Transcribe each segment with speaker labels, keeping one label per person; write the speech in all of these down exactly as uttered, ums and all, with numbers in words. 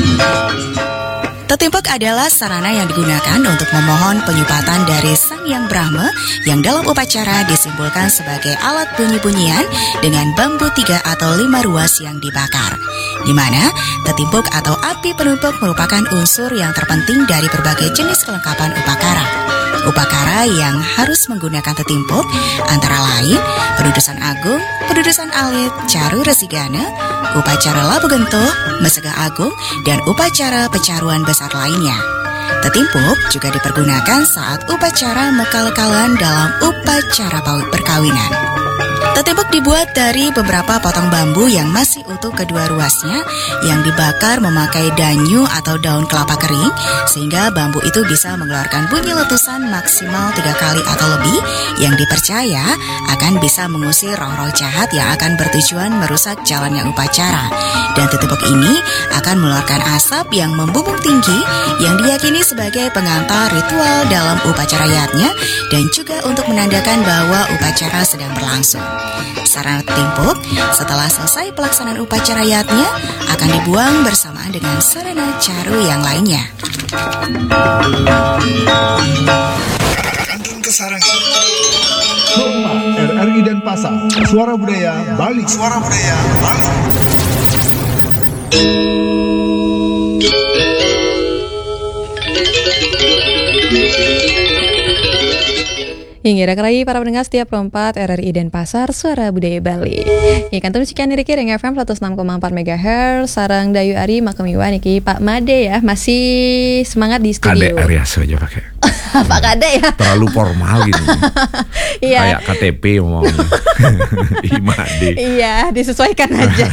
Speaker 1: Tetimpuk adalah sarana yang digunakan untuk memohon penyupatan dari Sang Hyang Brahma yang dalam upacara disimbolkan sebagai alat bunyi-bunyian dengan bambu tiga atau lima ruas yang dibakar. Di mana tetimpuk atau api penumpuk merupakan unsur yang terpenting dari berbagai jenis kelengkapan upakara. Upakara yang harus menggunakan tetimpuk antara lain pedudusan agung, pedudusan alit, caru resigana, upacara labu gentuh, mesega agung, dan upacara pecaruan besar lainnya. Tetimpuk juga dipergunakan saat upacara mekal-mekalan dalam upacara perkawinan. Tetimpuk dibuat dari beberapa potong bambu yang masih utuh kedua ruasnya yang dibakar memakai danyu atau daun kelapa kering sehingga bambu itu bisa mengeluarkan bunyi letusan maksimal tiga kali atau lebih yang dipercaya akan bisa mengusir roh-roh jahat yang akan bertujuan merusak jalannya upacara. Dan tetimpuk ini akan mengeluarkan asap yang membumbung tinggi yang diyakini sebagai pengantar ritual dalam upacara yatnya dan juga untuk menandakan bahwa upacara sedang berlangsung. Sarana tetimpuk setelah selesai pelaksanaan upacara yatnya akan dibuang bersamaan dengan sarana caru yang lainnya.
Speaker 2: Kantun Kesarangan. Hormat R R I Denpasar. Suara Budaya Bali. Suara Budaya Bali.
Speaker 3: Hingga kerai para pendengar setiap keempat R R I Denpasar Suara Budaya Bali. Ikan tuh sekian niki Ring F M seratus enam koma empat megahertz sarang Dayu Ari makamiwa niki Pak Made ya masih semangat di studio.
Speaker 4: Kade Arya saja pakai.
Speaker 3: Pak Kade ya.
Speaker 4: Terlalu formal gitu.
Speaker 3: Iya.
Speaker 4: Kayak K T P ngomongnya. Imade.
Speaker 3: Iya, disesuaikan aja.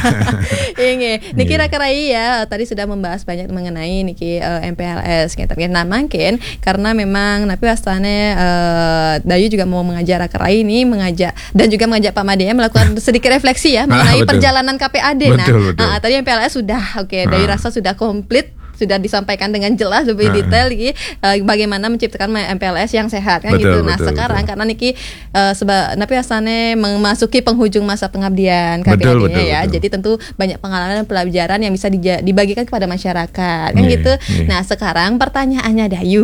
Speaker 3: Ini niki kerai ya tadi sudah membahas banyak mengenai niki uh, M P L S gitu. Nah, mungkin karena memang napi wastane uh, Dayu juga mau mengajak Rakerai ini mengajak dan juga mengajak Pak Made melakukan sedikit refleksi ya mengenai
Speaker 4: ah,
Speaker 3: perjalanan K P A D. Nah,
Speaker 4: betul, betul.
Speaker 3: nah tadi M P L S sudah oke, okay, Dayu
Speaker 4: ah.
Speaker 3: rasa sudah komplit, sudah disampaikan dengan jelas lebih
Speaker 4: ah.
Speaker 3: detail lagi uh, bagaimana menciptakan M P L S yang sehat kan
Speaker 4: betul,
Speaker 3: gitu. Nah,
Speaker 4: betul,
Speaker 3: sekarang
Speaker 4: betul.
Speaker 3: karena niki uh, seba napi asane memasuki penghujung masa pengabdian K P A D-nya ya.
Speaker 4: betul.
Speaker 3: Jadi tentu banyak pengalaman dan pelajaran yang bisa dija- dibagikan kepada masyarakat kan
Speaker 4: yeah,
Speaker 3: gitu.
Speaker 4: Yeah.
Speaker 3: Nah, sekarang pertanyaannya Dayu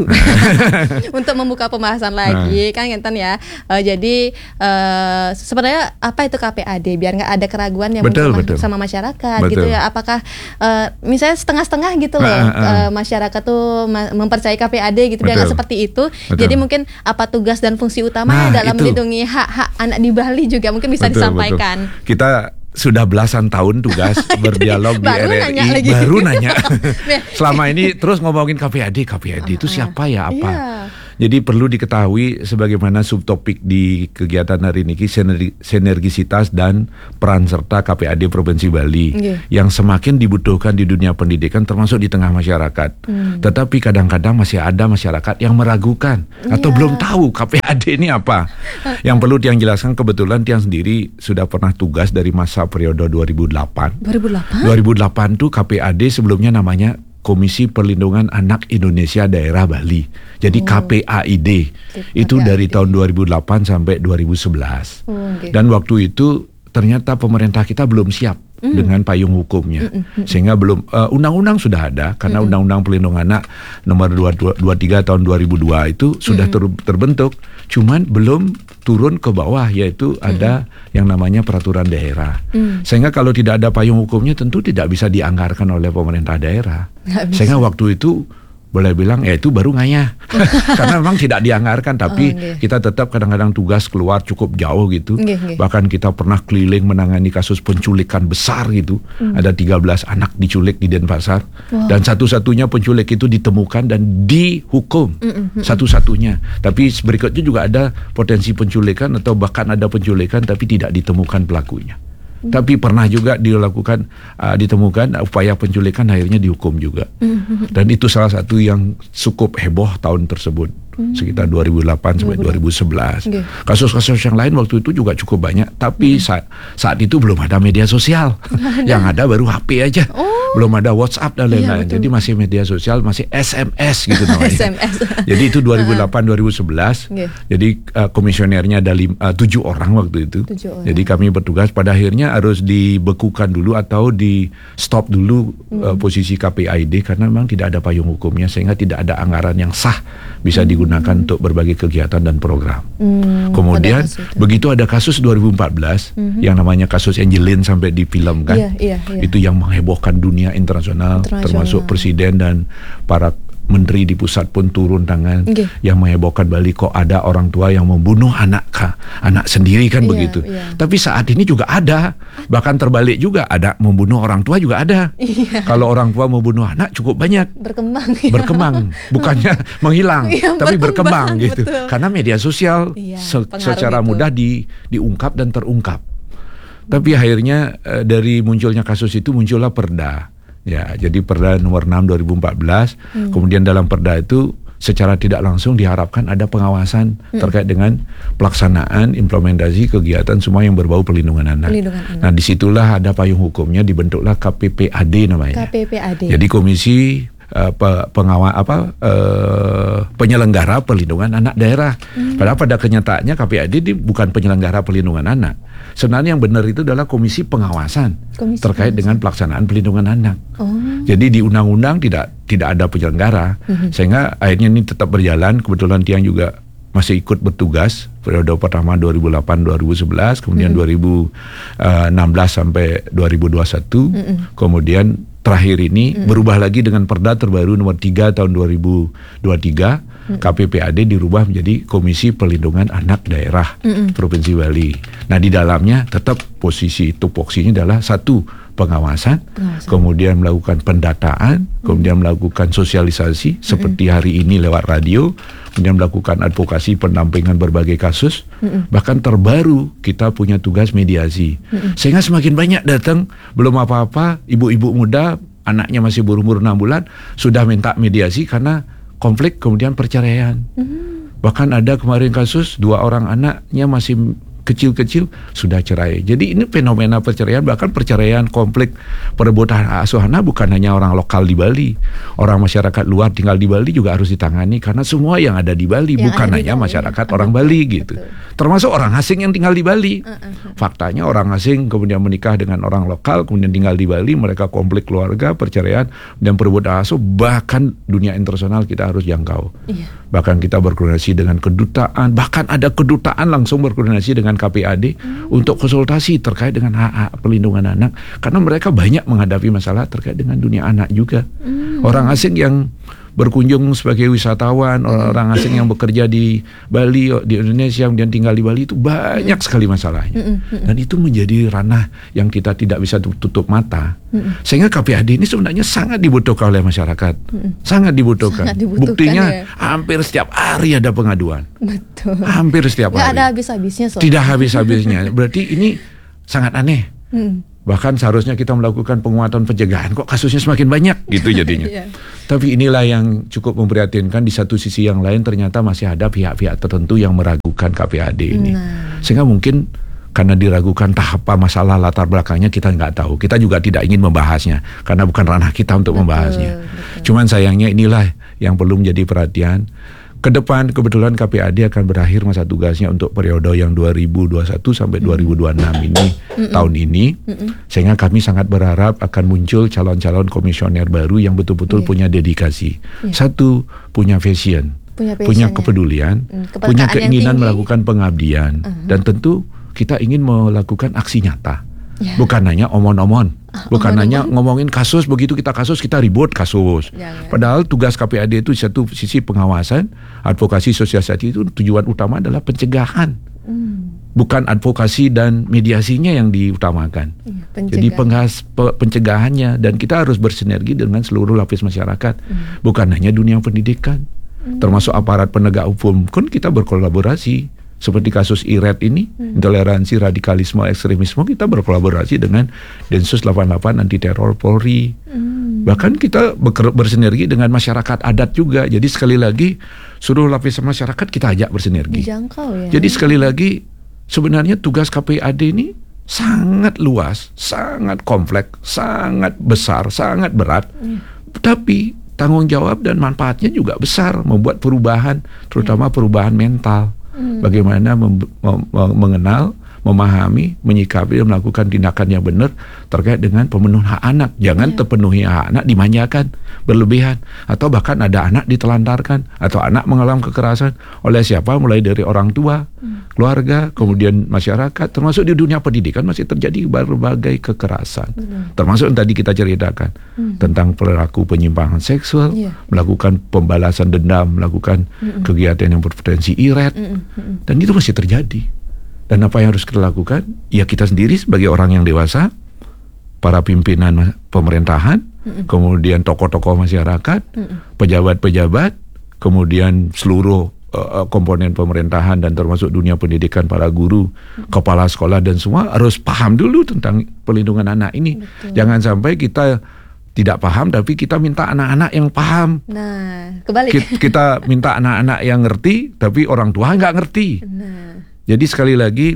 Speaker 3: untuk membuka pembahasan lagi kan ngenten ya. Uh, jadi uh, sebenarnya apa itu K P A D biar nggak ada keraguan yang
Speaker 4: betul,
Speaker 3: muncul
Speaker 4: betul.
Speaker 3: sama masyarakat
Speaker 4: betul.
Speaker 3: gitu ya. Apakah uh, misalnya setengah-setengah gitu loh
Speaker 4: uh, uh, uh.
Speaker 3: Uh, masyarakat tuh ma- mempercayai K P A D gitu biar nggak seperti itu.
Speaker 4: Betul.
Speaker 3: Jadi mungkin apa tugas dan fungsi utamanya
Speaker 4: nah,
Speaker 3: dalam
Speaker 4: itu.
Speaker 3: melindungi hak-hak anak di Bali juga mungkin bisa
Speaker 4: betul,
Speaker 3: disampaikan.
Speaker 4: Betul. Kita sudah belasan tahun tugas berdialog di
Speaker 3: baru
Speaker 4: R R I
Speaker 3: nanya lagi.
Speaker 4: baru nanya. Selama ini terus ngomongin K P A D, K P A D itu siapa ya apa?
Speaker 3: Yeah.
Speaker 4: Jadi perlu diketahui sebagaimana subtopik di kegiatan hari ini sinergi, sinergisitas dan peran serta K P A D Provinsi Bali
Speaker 3: yeah.
Speaker 4: yang semakin dibutuhkan di dunia pendidikan termasuk di tengah masyarakat. Hmm. Tetapi kadang-kadang masih ada masyarakat yang meragukan yeah. atau belum tahu K P A D ini apa. Yang perlu Tiang jelaskan kebetulan Tiang sendiri sudah pernah tugas dari masa periode dua ribu delapan.
Speaker 3: dua ribu delapan?
Speaker 4: dua ribu delapan tuh K P A D sebelumnya namanya Komisi Perlindungan Anak Indonesia Daerah Bali. Jadi oh. K P A I D. Itu dari tahun dua ribu delapan sampai dua ribu sebelas. Oh, okay. Dan waktu itu ternyata pemerintah kita belum siap mm. dengan payung hukumnya. Mm, mm, mm. Sehingga belum uh, undang-undang sudah ada karena mm, Undang-Undang Perlindungan Anak nomor dua puluh tiga tahun dua ribu dua itu sudah mm, ter, terbentuk. Cuman belum turun ke bawah yaitu mm, ada yang namanya peraturan daerah. Mm. Sehingga kalau tidak ada payung hukumnya tentu tidak bisa dianggarkan oleh pemerintah daerah. Sehingga waktu itu boleh bilang ya itu baru ngayah karena memang tidak dianggarkan tapi oh, okay. kita tetap kadang-kadang tugas keluar cukup jauh gitu okay, okay. bahkan kita pernah keliling menangani kasus penculikan besar gitu hmm. ada tiga belas anak diculik di Denpasar wow. dan satu-satunya penculik itu ditemukan dan dihukum mm-hmm. satu-satunya tapi berikutnya juga ada potensi penculikan atau bahkan ada penculikan tapi tidak ditemukan pelakunya. Tapi pernah juga dilakukan uh, ditemukan upaya penculikan akhirnya dihukum juga. Mm-hmm. Dan itu salah satu yang cukup heboh tahun tersebut hmm. sekitar dua ribu delapan sampai dua ribu sebelas. Okay. Kasus-kasus yang lain waktu itu juga cukup banyak, tapi hmm. saat, saat itu belum ada media sosial. Yang ada baru H P aja. Oh. Belum ada WhatsApp dan lain-lain. Iya, jadi masih media sosial, masih S M S gitu namanya. S M S. Jadi itu dua ribu delapan dua ribu sebelas. Okay. Jadi uh, komisionernya ada lim, uh, tujuh orang waktu itu. Orang. Jadi kami bertugas pada akhirnya harus dibekukan dulu atau di stop dulu hmm. uh, posisi K P A I D karena memang tidak ada payung hukumnya sehingga tidak ada anggaran yang sah bisa hmm. digunakan untuk berbagai kegiatan dan program. Hmm. Kemudian begitu ada kasus dua ribu empat belas hmm. yang namanya kasus Angelin sampai difilmkan. Yeah, yeah, yeah. Itu yang menghebohkan dunia internasional, internasional termasuk presiden dan para menteri di pusat pun turun tangan. Okay. Yang menghebohkan Bali, kok ada orang tua yang membunuh anak kah? Anak sendiri kan yeah, begitu. Yeah. Tapi saat ini juga ada, bahkan terbalik juga ada membunuh orang tua juga ada. Yeah. Kalau orang tua membunuh anak cukup banyak. Berkembang. Ya. Berkembang, bukannya menghilang, yeah, tapi berkembang, berkembang gitu. Betul. Karena media sosial yeah, se- secara itu. mudah di, diungkap dan terungkap. Tapi akhirnya uh, dari munculnya kasus itu muncullah Perda. Ya, jadi Perda nomor enam dua ribu empat belas. Hmm. Kemudian dalam Perda itu secara tidak langsung diharapkan ada pengawasan hmm. terkait dengan pelaksanaan implementasi kegiatan semua yang berbau perlindungan anak. Perlindungan anak. Nah, disitulah ada payung hukumnya, dibentuklah K P P A D namanya. K P P A D. Jadi Komisi Uh, pengawal apa uh, penyelenggara perlindungan anak daerah. Hmm. Padahal pada kenyataannya K P A D ini bukan penyelenggara perlindungan anak. Sebenarnya yang benar itu adalah komisi pengawasan komisi terkait pengawasan. dengan pelaksanaan perlindungan anak. Oh. Jadi di undang-undang tidak tidak ada penyelenggara, hmm. sehingga akhirnya ini tetap berjalan. Kebetulan Tiang juga masih ikut bertugas periode pertama dua ribu delapan dua ribu sebelas, kemudian mm-hmm. dua ribu enam belas sampai dua ribu dua puluh satu, mm-hmm. kemudian terakhir ini mm-hmm. berubah lagi dengan Perda terbaru nomor tiga tahun dua ribu dua puluh tiga, mm-hmm. K P P A D dirubah menjadi Komisi Perlindungan Anak Daerah mm-hmm. Provinsi Bali. Nah, di dalamnya tetap posisi tupoksinya adalah satu pengawasan, pengawasan, kemudian melakukan pendataan, hmm. kemudian melakukan sosialisasi hmm. seperti hari ini lewat radio, kemudian melakukan advokasi pendampingan berbagai kasus, hmm. bahkan terbaru kita punya tugas mediasi. Hmm. Sehingga semakin banyak datang, belum apa-apa, ibu-ibu muda, anaknya masih berumur enam bulan, sudah minta mediasi karena konflik kemudian perceraian. Hmm. Bahkan ada kemarin kasus, dua orang anaknya masih kecil-kecil sudah cerai. Jadi ini fenomena perceraian, bahkan perceraian, konflik, perebutan hak asuh anak bukan hanya orang lokal di Bali. Orang masyarakat luar tinggal di Bali juga harus ditangani karena semua yang ada di Bali yang bukan hanya Bali. masyarakat orang Bali gitu. Betul. Termasuk orang asing yang tinggal di Bali. Uh-uh. Faktanya orang asing kemudian menikah dengan orang lokal, kemudian tinggal di Bali, mereka konflik keluarga, perceraian, dan perebutan hak asuh, bahkan dunia internasional kita harus jangkau. Iya. Bahkan kita berkoordinasi dengan kedutaan, bahkan ada kedutaan langsung berkoordinasi dengan K P A D hmm. untuk konsultasi terkait dengan hak-hak perlindungan anak, karena mereka banyak menghadapi masalah terkait dengan dunia anak juga. Hmm. Orang asing yang berkunjung sebagai wisatawan, hmm. orang asing yang bekerja di Bali, di Indonesia, kemudian tinggal di Bali, itu banyak hmm. sekali masalahnya. Hmm. Hmm. Dan itu menjadi ranah yang kita tidak bisa tutup mata. Hmm. Sehingga K P A D ini sebenarnya sangat dibutuhkan oleh masyarakat. Hmm. Sangat dibutuhkan. Sangat dibutuhkan. Buktinya ya. Hampir setiap hari ada pengaduan. Betul. Hampir setiap Nggak hari. Tidak ada habis-habisnya. Soalnya. Tidak habis-habisnya. Berarti ini sangat aneh. Hmm. Bahkan seharusnya kita melakukan penguatan pencegahan, kok kasusnya semakin banyak gitu jadinya. Yeah. Tapi inilah yang cukup memprihatinkan. Di satu sisi yang lain ternyata masih ada pihak-pihak tertentu yang meragukan K P A D ini. Nah. Sehingga mungkin karena diragukan tahap masalah latar belakangnya kita nggak tahu. Kita juga tidak ingin membahasnya karena bukan ranah kita untuk betul, membahasnya. Betul. Cuman sayangnya inilah yang perlu menjadi perhatian. Ke depan kebetulan K P A D akan berakhir masa tugasnya untuk periode yang dua ribu dua puluh satu sampai dua ribu dua puluh enam ini mm-mm. tahun ini. Mm-mm. Sehingga kami sangat berharap akan muncul calon-calon komisioner baru yang betul-betul yeah. punya dedikasi. Yeah. Satu, punya vision, punya, punya kepedulian, ya. punya keinginan melakukan pengabdian, uh-huh. dan tentu kita ingin melakukan aksi nyata. Ya. Bukan hanya omon-omon, ah, bukan omon-omon. hanya ngomongin kasus, begitu kita kasus kita ribut kasus. Jangan. Padahal tugas K P A D itu satu sisi pengawasan, advokasi, sosialisasi, itu tujuan utama adalah pencegahan, hmm. bukan advokasi dan mediasinya yang diutamakan. Ya, Jadi penghas, pe, pencegahannya, dan kita harus bersinergi dengan seluruh lapis masyarakat, hmm. bukan hanya dunia pendidikan, hmm. termasuk aparat penegak hukum. Kan kita berkolaborasi. Seperti kasus I R A D ini, hmm. intoleransi, radikalisme, ekstremisme, kita berkolaborasi dengan Densus delapan puluh delapan anti teror Polri. Hmm. Bahkan kita beker- bersinergi dengan masyarakat adat juga. Jadi sekali lagi seluruh lapisan masyarakat kita ajak bersinergi.
Speaker 3: Dijangkau ya.
Speaker 4: Jadi sekali lagi sebenarnya tugas K P A D ini sangat luas, sangat kompleks, sangat besar, sangat berat. Hmm. Tapi tanggung jawab dan manfaatnya juga besar, membuat perubahan, terutama perubahan mental. Hmm. Bagaimana mem- mem- mengenal, memahami, menyikapi dan melakukan tindakan yang benar terkait dengan pemenuhan hak anak. Jangan yeah. terpenuhi hak anak dimanjakan, berlebihan, atau bahkan ada anak ditelantarkan, atau anak mengalami kekerasan oleh siapa? Mulai dari orang tua, hmm. keluarga, kemudian masyarakat, termasuk di dunia pendidikan masih terjadi berbagai kekerasan. Hmm. Termasuk yang tadi kita ceritakan hmm. tentang pelaku penyimpangan seksual, yeah. melakukan pembalasan dendam, melakukan hmm. kegiatan yang berpotensi I R A D, hmm. Hmm. dan itu masih terjadi. Dan apa yang harus kita lakukan? Ya kita sendiri sebagai orang yang dewasa, para pimpinan pemerintahan, mm-mm. kemudian tokoh-tokoh masyarakat, mm-mm. pejabat-pejabat, kemudian seluruh uh, komponen pemerintahan dan termasuk dunia pendidikan, para guru, mm-mm. kepala sekolah dan semua harus paham dulu tentang pelindungan anak ini. Betul. Jangan sampai kita tidak paham tapi kita minta anak-anak yang paham.
Speaker 3: Nah, kebalik.
Speaker 4: Kita minta anak-anak yang ngerti tapi orang tua nggak ngerti. Nah. Jadi sekali lagi,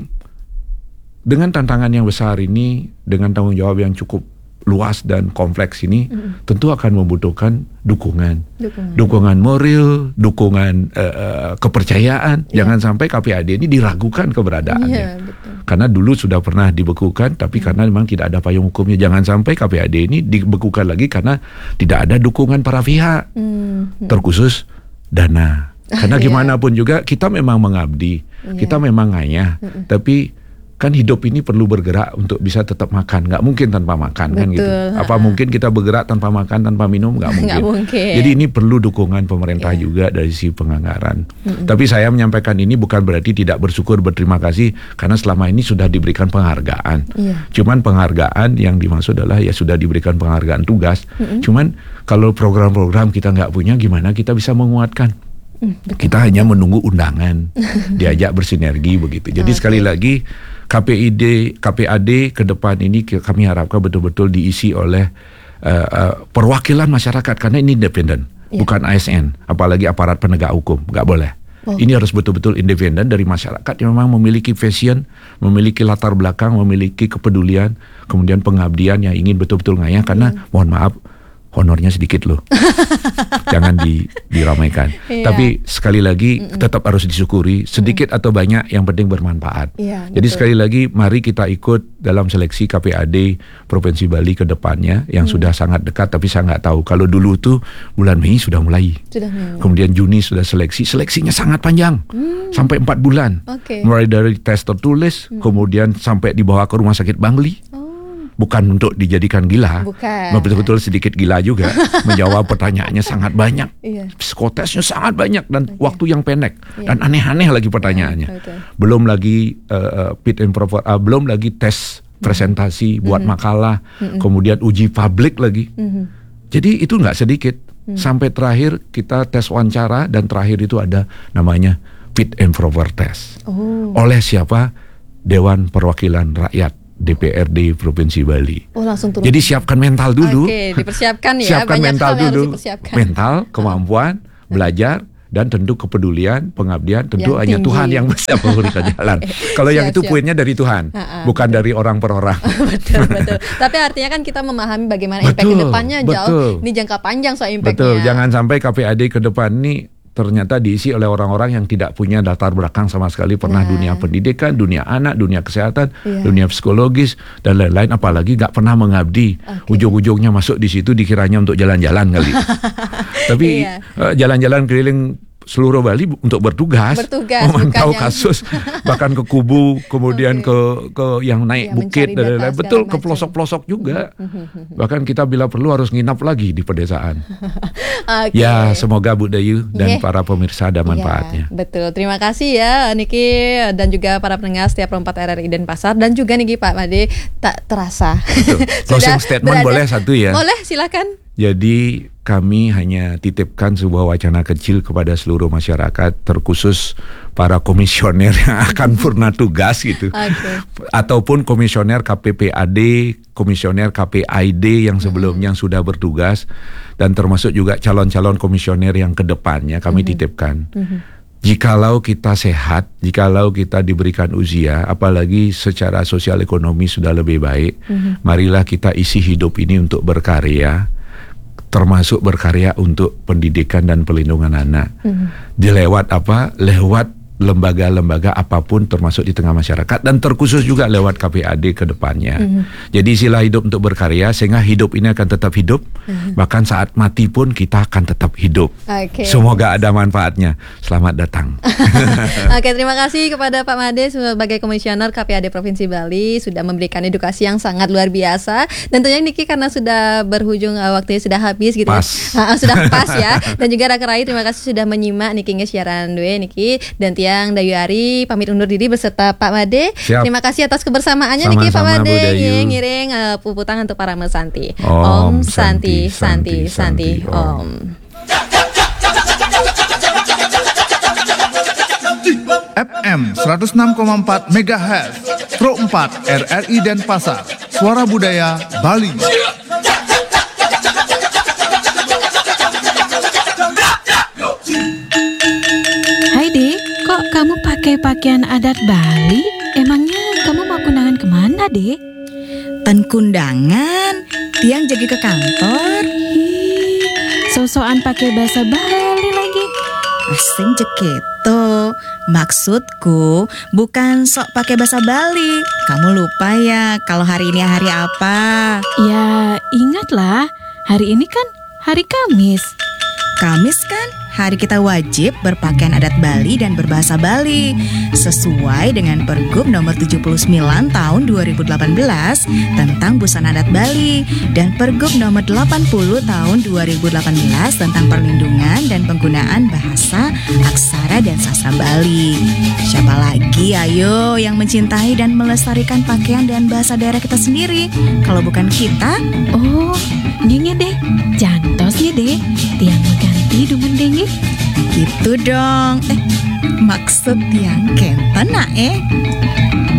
Speaker 4: dengan tantangan yang besar ini, dengan tanggung jawab yang cukup luas dan kompleks ini, mm-hmm. tentu akan membutuhkan dukungan. Dukungan, dukungan moral, dukungan uh, uh, kepercayaan. Yeah. Jangan sampai K P A D ini diragukan keberadaannya. Yeah, betul. Karena dulu sudah pernah dibekukan, tapi mm. karena memang tidak ada payung hukumnya. Jangan sampai K P A D ini dibekukan lagi karena tidak ada dukungan para pihak, mm-hmm. terkhusus dana. Karena gimana pun juga kita memang mengabdi, yeah. kita memang ngayah, mm-mm. tapi kan hidup ini perlu bergerak untuk bisa tetap makan. Nggak mungkin tanpa makan. Betul. Kan gitu. Apa mungkin kita bergerak tanpa makan, tanpa minum? Nggak mungkin.
Speaker 3: Nggak mungkin.
Speaker 4: Jadi ini perlu dukungan pemerintah yeah. juga dari sisi penganggaran. Mm-mm. Tapi saya menyampaikan ini bukan berarti tidak bersyukur, berterima kasih karena selama ini sudah diberikan penghargaan. Yeah. Cuman penghargaan yang dimaksud adalah ya sudah diberikan penghargaan tugas. Mm-mm. Cuman kalau program-program kita nggak punya, gimana kita bisa menguatkan? Betul. Kita hanya menunggu undangan, diajak bersinergi begitu. Jadi okay. sekali lagi K P I D, K P A D ke depan ini kami harapkan betul-betul diisi oleh uh, uh, perwakilan masyarakat karena ini independen, yeah. bukan A S N, apalagi aparat penegak hukum, nggak boleh. Oh. Ini harus betul-betul independen dari masyarakat yang memang memiliki passion, memiliki latar belakang, memiliki kepedulian, kemudian pengabdian yang ingin betul-betul ngayah karena yeah. mohon maaf. Honornya sedikit loh, jangan di, diramaikan. Iya. Tapi sekali lagi Mm-mm. tetap harus disyukuri, sedikit Mm-mm. atau banyak yang penting bermanfaat. Iya, Jadi betul. Sekali lagi mari kita ikut dalam seleksi K P A D Provinsi Bali ke depannya yang mm. sudah sangat dekat. Tapi saya nggak tahu kalau dulu tuh bulan Mei sudah mulai, sudah mulai. Kemudian Juni sudah seleksi, seleksinya sangat panjang mm. sampai empat bulan, okay. mulai dari tes tertulis, mm. kemudian sampai dibawa ke rumah sakit Bangli. Oh. Bukan untuk dijadikan gila, bukan. Betul-betul sedikit gila juga, menjawab pertanyaannya sangat banyak, iya. psikotesnya sangat banyak dan okay. waktu yang pendek iya. dan aneh-aneh lagi pertanyaannya. Okay. Belum lagi uh, fit and proper, uh, belum lagi tes presentasi, mm-hmm. buat makalah, mm-hmm. kemudian uji publik lagi. Mm-hmm. Jadi itu nggak sedikit. Mm-hmm. Sampai terakhir kita tes wawancara dan terakhir itu ada namanya fit and proper test. Oh. Oleh siapa? Dewan Perwakilan Rakyat. D P R D Provinsi Bali. Oh, langsung turun. Jadi siapkan mental dulu. Oke, dipersiapkan ya. Siapkan banyak mental dulu. Mental, kemampuan, oh. belajar dan tentu kepedulian, pengabdian, tentu yang hanya tinggi. Tuhan yang bisa memberikan jalan. Kalau yang itu poinnya dari Tuhan, ha-ha, bukan betul. Dari orang per orang. Betul, betul. Tapi artinya kan kita memahami bagaimana impact ke depannya jauh. Ini jangka panjang soal impactnya. Betul, jangan sampai K P A D ke depan ini ternyata diisi oleh orang-orang yang tidak punya latar belakang sama sekali pernah nah. dunia pendidikan, dunia anak, dunia kesehatan, yeah. dunia psikologis dan lain-lain, apalagi nggak pernah mengabdi. Okay. Ujung-ujungnya masuk di situ dikiranya untuk jalan-jalan kali. Tapi yeah. uh, jalan-jalan keliling seluruh Bali untuk bertugas, bertugas memantau kasus, bahkan ke kubu, kemudian okay. ke ke yang naik ya, bukit dan lain-lain, betul ke pelosok-pelosok juga. Bahkan kita bila perlu harus nginap lagi di pedesaan. Okay. Ya, semoga Bu Dayu dan yeah. para pemirsa ada manfaatnya.
Speaker 3: Yeah, betul, terima kasih ya Niki dan juga para pendengar setiap empat R R I Denpasar dan juga Niki Pak Made tak terasa.
Speaker 4: Closing statement boleh satu ya?
Speaker 3: Boleh, silakan.
Speaker 4: Jadi K kami hanya titipkan sebuah wacana kecil kepada seluruh masyarakat, terkhusus para komisioner yang akan purna tugas gitu, okay. ataupun komisioner K P P A D, komisioner K P A I D yang sebelumnya mm-hmm. sudah bertugas, dan termasuk juga calon-calon komisioner yang kedepannya kami mm-hmm. titipkan. Mm-hmm. Jikalau kita sehat, jikalau kita diberikan usia, apalagi secara sosial ekonomi sudah lebih baik, mm-hmm. marilah kita isi hidup ini untuk berkarya, termasuk berkarya untuk pendidikan dan pelindungan anak. Mm-hmm. Dilewat apa? Lewat lembaga-lembaga apapun, termasuk di tengah masyarakat, dan terkhusus juga lewat K P A D ke depannya. Mm-hmm. Jadi sila hidup untuk berkarya, sehingga hidup ini akan tetap hidup, mm-hmm. bahkan saat mati pun kita akan tetap hidup. Okay. Semoga ada manfaatnya. Selamat datang.
Speaker 3: Oke, terima kasih kepada Pak Made sebagai Komisioner K P A D Provinsi Bali, sudah memberikan edukasi yang sangat luar biasa. Dan tentunya Niki karena sudah berhujung, uh, waktunya sudah habis gitu
Speaker 4: pas.
Speaker 3: ya. Uh, sudah pas ya. Dan juga Raka Rai, terima kasih sudah menyimak Niki siaran dua Niki, dan Tiang Dayu Ari pamit undur diri beserta Pak Made.
Speaker 4: Siap.
Speaker 3: Terima kasih atas kebersamaannya Niki Pak Made. Ngiring uh, puputang untuk para mesanti.
Speaker 4: Om,
Speaker 3: Om Santi Santi Santi, Santi Om.
Speaker 2: F M seratus enam koma empat megahertz Pro empat R R I Denpasar, Suara Budaya Bali.
Speaker 5: Hai Dek, kok kamu pakai pakaian adat Bali? Emangnya kamu mau kondangan kemana, Dek?
Speaker 1: Ten kundangan, Tiang jadi ke kantor.
Speaker 5: Ih, sosokan pakai bahasa Bali lagi.
Speaker 1: Asing jeketo. Maksudku bukan sok pakai bahasa Bali. Kamu lupa ya kalau hari ini hari apa?
Speaker 5: Ya ingatlah, hari ini kan hari Kamis.
Speaker 1: Kamis kan hari kita wajib berpakaian adat Bali dan berbahasa Bali sesuai dengan Pergub nomor tujuh puluh sembilan tahun dua ribu delapan belas tentang busana adat Bali dan Pergub nomor delapan puluh tahun dua ribu delapan belas tentang perlindungan dan penggunaan bahasa, aksara dan sastra Bali. Siapa lagi ayo yang mencintai dan melestarikan pakaian dan bahasa daerah kita sendiri kalau bukan kita?
Speaker 5: Oh, nyengnya deh, jantosnya deh, Tiang mengganti dumen dengit.
Speaker 1: Gitu dong. Eh, maksud Tiang kenten nak eh?